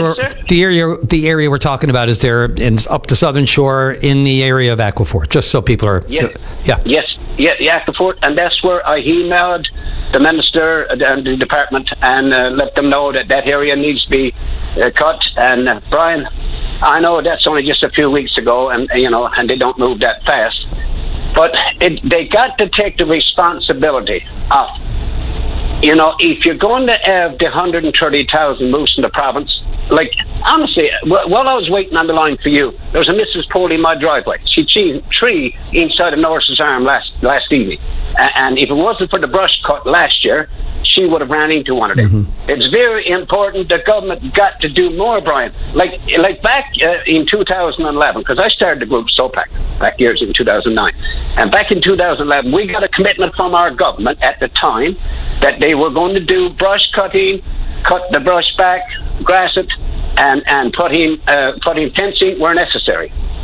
area we're talking about is there up the southern shore in the area of Aquaforte. Just so people are. Yes, Aquaforte, and that's where I emailed the minister and the department and let them know that area needs to be cut. And Brian, I know that's only just a few weeks ago, and and they don't move that fast. But they got to take the responsibility of, if you're going to have the 130,000 moose in the province, like, honestly, while I was waiting on the line for you, there was a Mrs. Pole in my driveway. She cheated a tree inside of Norris's arm last evening. And if it wasn't for the brush cut last year, she would have ran into one of them. Mm-hmm. It's very important. The government got to do more, Brian. Like back in 2011, because I started the group SOPAC back years in 2009. And back in 2011, we got a commitment from our government at the time that they were going to do brush cutting, cut the brush back, grass it, and put in fencing where necessary.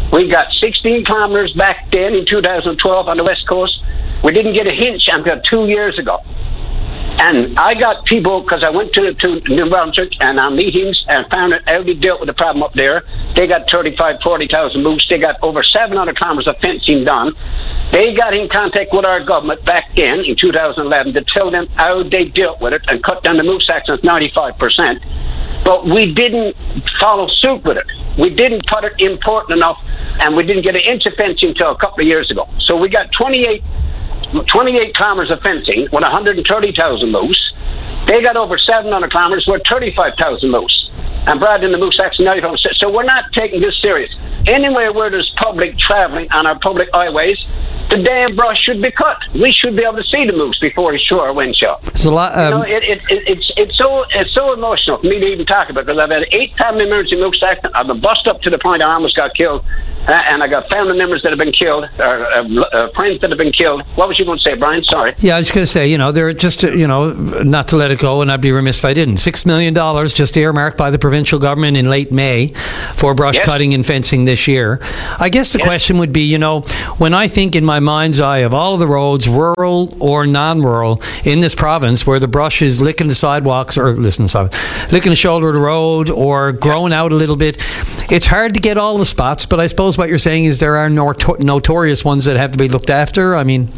We got 16 kilometers back then in 2012 on the West Coast. We didn't get a hinge until 2 years ago. And I got people, because I went to New Brunswick and our meetings and found out how they dealt with the problem up there. They got 40,000 moose. They got over 700 kilometers of fencing done. They got in contact with our government back then in 2011 to tell them how they dealt with it and cut down the moose accidents 95%. But we didn't follow suit with it. We didn't put it important enough, and we didn't get an inch of fencing until a couple of years ago. So we got 28 kilometers of fencing with 130,000 moose. They got over 700 kilometers with 35,000 moose. And Brad in the moose accident 95%. So we're not taking this serious. Anywhere where there's public traveling on our public highways, the damn brush should be cut. We should be able to see the moose before he's sure or wind shot. It's a lot. It's so emotional for me to even talk about, because I've had 8 family members in moose accident. I've been bust up to the point I almost got killed, and I got family members that have been killed, or friends that have been killed. What was you going to say, Brian? Sorry. Yeah, I was going to say, they're just, not to let it go, and I'd be remiss if I didn't. $6 million just earmarked by the provincial government in late May for brush cutting and fencing this year. I guess the question would be, when I think in my mind's eye of all of the roads, rural or non-rural, in this province where the brush is licking the sidewalks, or licking the shoulder of the road, or growing out a little bit, it's hard to get all the spots, but I suppose what you're saying is there are notorious ones that have to be looked after. I mean,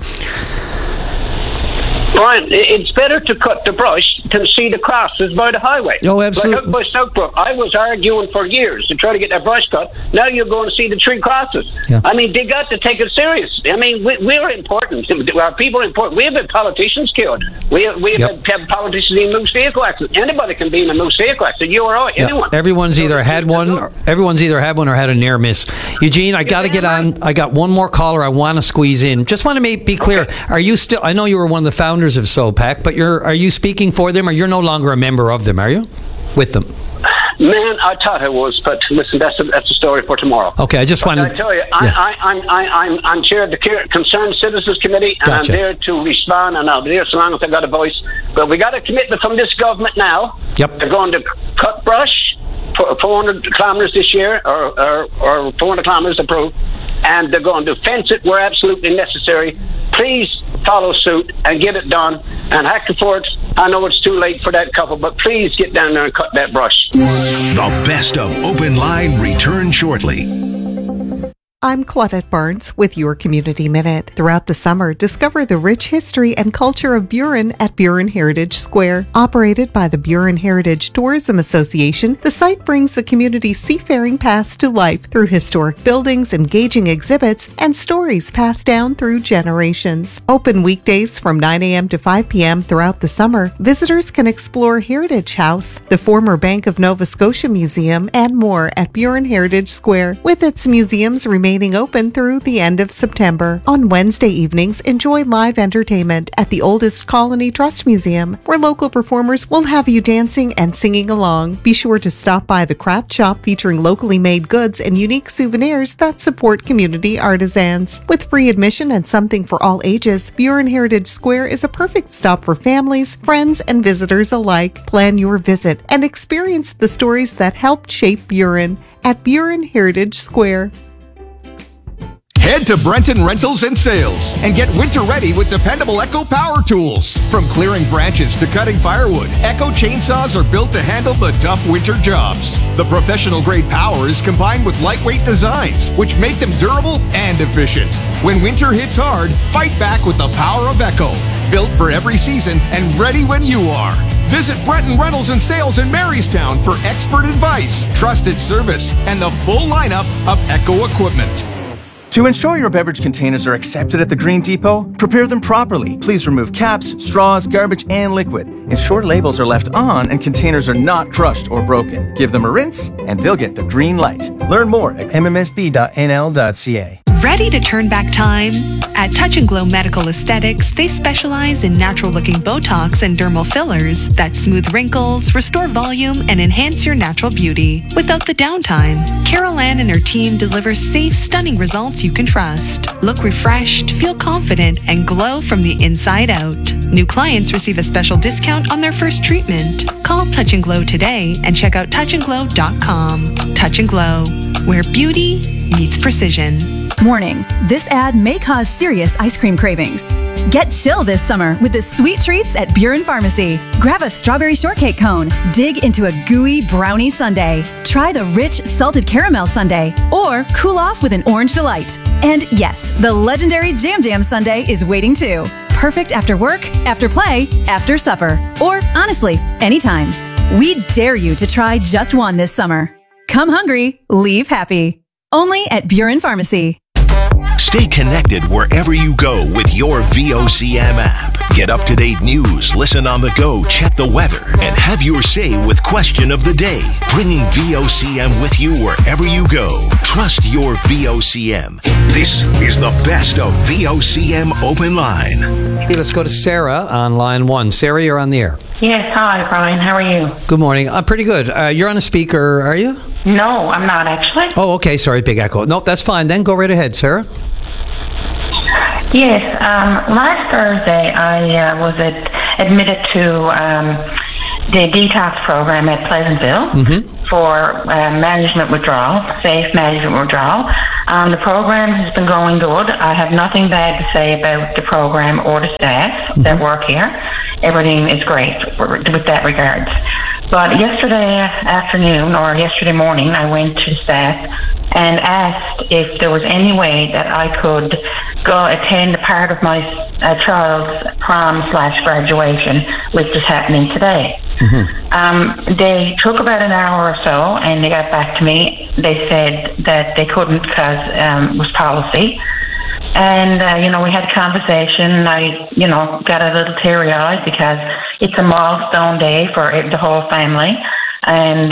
Brian, it's better to cut the brush than see the crosses by the highway. Oh, absolutely. Like out by Southbrook, I was arguing for years to try to get that brush cut. Now you're going to see the tree crosses. Yeah. I mean, they got to take it serious. I mean, we're important. Our people are important. We have had politicians killed. We have had politicians in moose vehicle accidents. Anybody can be in a moose vehicle accident. You or I, anyone. Everyone's either had one or had a near miss. Eugene, I got to get on. I got one more caller I want to squeeze in. Just want to be clear. Are you still? I know you were one of the founders of SOPAC, but are you speaking for them, or you're no longer a member of them? Are you with them? Man, I thought I was, but listen, that's a story for tomorrow. Okay, I just wanted. I tell you, I'm chair of the Concerned Citizens Committee, and Gotcha. I'm there to respond, and I'll be there so long as I've got a voice. But we got a commitment from this government now. Yep. They're going to cut brush for 400 kilometers this year, or 400 kilometers approved, and they're going to fence it where absolutely necessary. Please follow suit and get it done. And Hackford, I know it's too late for that couple, but please get down there and cut that brush. The best of Open Line returns shortly. I'm Claudette Barnes with your Community Minute. Throughout the summer, discover the rich history and culture of Burin at Burin Heritage Square. Operated by the Burin Heritage Tourism Association, the site brings the community's seafaring past to life through historic buildings, engaging exhibits, and stories passed down through generations. Open weekdays from 9 a.m. to 5 p.m. throughout the summer, visitors can explore Heritage House, the former Bank of Nova Scotia Museum, and more at Burin Heritage Square, with its museums remaining open through the end of September. On Wednesday evenings, enjoy live entertainment at the Oldest Colony Trust Museum, where local performers will have you dancing and singing along. Be sure to stop by the craft shop featuring locally made goods and unique souvenirs that support community artisans. With free admission and something for all ages, Burin Heritage Square is a perfect stop for families, friends, and visitors alike. Plan your visit and experience the stories that helped shape Burin at Burin Heritage Square. Head to Brenton Rentals and Sales and get winter ready with dependable Echo power tools. From clearing branches to cutting firewood, Echo chainsaws are built to handle the tough winter jobs. The professional grade power is combined with lightweight designs, which make them durable and efficient. When winter hits hard, fight back with the power of Echo. Built for every season and ready when you are. Visit Brenton Rentals and Sales in Marystown for expert advice, trusted service, and the full lineup of Echo equipment. To ensure your beverage containers are accepted at the Green Depot, prepare them properly. Please remove caps, straws, garbage, and liquid. Ensure labels are left on and containers are not crushed or broken. Give them a rinse and they'll get the green light. Learn more at mmsb.nl.ca. Ready to turn back time? At Touch and Glow Medical Aesthetics, they specialize in natural-looking Botox and dermal fillers that smooth wrinkles, restore volume, and enhance your natural beauty without the downtime. Carol Ann and her team deliver safe, stunning results you can trust. Look refreshed, feel confident, and glow from the inside out. New clients receive a special discount on their first treatment. Call Touch and Glow today and check out touchandglow.com. Touch and Glow, where beauty meets precision. Warning, this ad may cause serious ice cream cravings. Get chill this summer with the sweet treats at Buren Pharmacy. Grab a strawberry shortcake cone, dig into a gooey brownie sundae, try the rich salted caramel sundae, or cool off with an orange delight. And yes, the legendary Jam Jam sundae is waiting too. Perfect after work, after play, after supper, or honestly, anytime. We dare you to try just one this summer. Come hungry, leave happy. Only at Buren Pharmacy. Stay connected wherever you go with your VOCM app. Get up-to-date news, listen on the go, check the weather, and have your say with Question of the Day. Bringing VOCM with you wherever you go. Trust your VOCM. This is the best of VOCM Open Line. Hey, let's go to Sarah on line 1. Sarah, you're on the air. Yes, hi, Brian. How are you? Good morning. I'm pretty good. You're on a speaker, are you? No, I'm not actually. Oh, okay. Sorry, big echo. Nope, that's fine. Then go right ahead, Sarah. Yes, last Thursday I was admitted to the detox program at Pleasantville for management withdrawal, safe management withdrawal. The program has been going good. I have nothing bad to say about the program or the staff that work here. Everything is great with that regards. But yesterday afternoon or yesterday morning, I went to staff and asked if there was any way that I could go attend a part of my child's prom/graduation, which is happening today. They took about an hour or so, and they got back to me. They said that they couldn't because it was policy. And, we had a conversation. I, got a little teary-eyed because it's a milestone day for the whole family. And,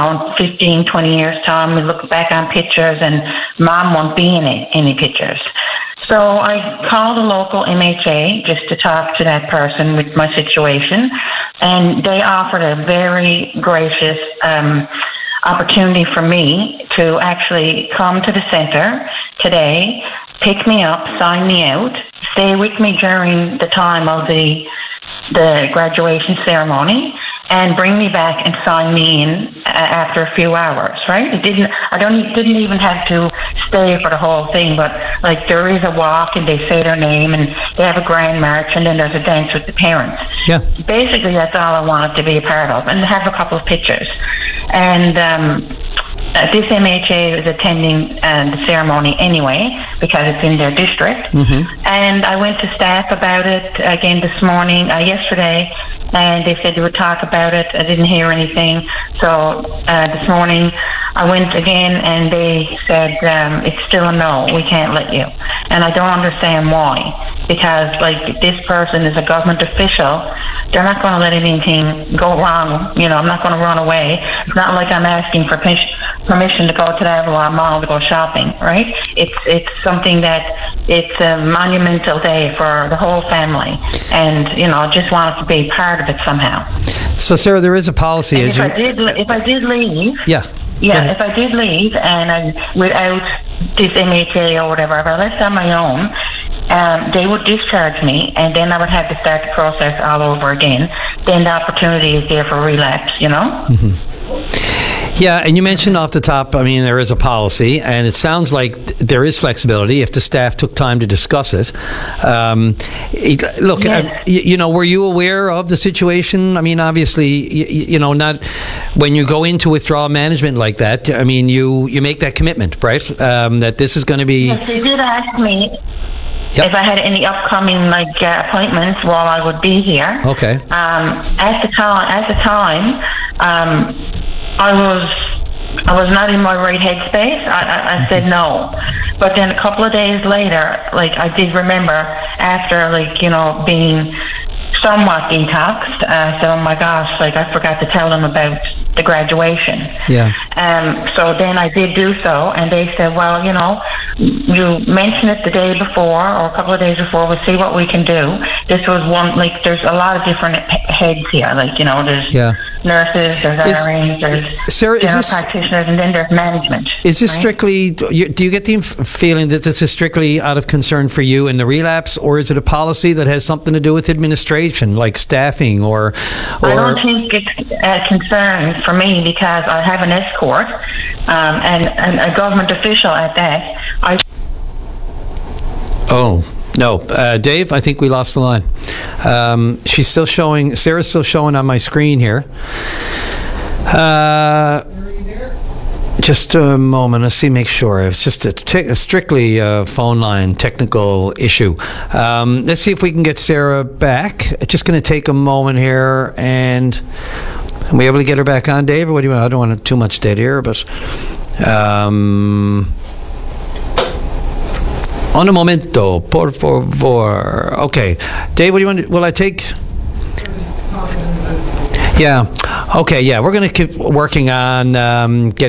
15, 20 years' time, we look back on pictures and Mom won't be in any pictures. So I called a local MHA just to talk to that person with my situation. And they offered a very gracious opportunity for me to actually come to the center today, pick me up, sign me out, stay with me during the time of the graduation ceremony, and bring me back and sign me in after a few hours, right? Didn't even have to stay for the whole thing, but like there is a walk and they say their name and they have a grand march and then there's a dance with the parents. Yeah. Basically, that's all I wanted to be a part of, and have a couple of pictures. And this MHA is attending the ceremony anyway because it's in their district. And I went to staff about it again this morning, yesterday, and they said they would talk about it. I didn't hear anything. So this morning I went again and they said it's still a no, we can't let you. And I don't understand why, because like this person is a government official. They're not going to let anything go wrong. I'm not going to run away. It's not like I'm asking for permission to go to the Avalon Mall to go shopping, right? It's something that it's a monumental day for the whole family, and I just wanted to be part of it somehow. So, Sarah, there is a policy. If I did leave, if I did leave and without this MHA or whatever, if I left on my own, they would discharge me, and then I would have to start the process all over again. Then the opportunity is there for relapse, Yeah, and you mentioned off the top, there is a policy, and it sounds like there is flexibility if the staff took time to discuss it. Look, were you aware of the situation? Obviously, not when you go into withdrawal management like that. You make that commitment, right? That this is going to be. Yes, they did ask me. Yep. If I had any upcoming appointments while I would be here. Okay. At the time, I was not in my right headspace. I said no, but then a couple of days later, I did remember after being somewhat detoxed. I said, oh my gosh, I forgot to tell them about the graduation. Yeah. So then I did do so, and they said, well, you mentioned it the day before or a couple of days before. We'll see what we can do. This was one, there's a lot of different heads here. There's nurses, there's RNs, there's Sarah, general practitioners, and then there's management. Is this strictly, do you get the feeling that this is strictly out of concern for you in the relapse, or is it a policy that has something to do with administration, like staffing or... I don't think it's a concern for me because I have an escort. support, and a government official at that. Oh, no. Dave, I think we lost the line. She's still showing, Sarah's still showing on my screen here. Just a moment. Let's see, make sure. It's just a strictly phone line technical issue. Let's see if we can get Sarah back. It's just going to take a moment here, and are we able to get her back on, Dave? Or what do you want? I don't want too much dead air, but un momento, por favor. Okay, Dave, what do you want? Will I take? Yeah. Okay. Yeah, we're going to keep working on getting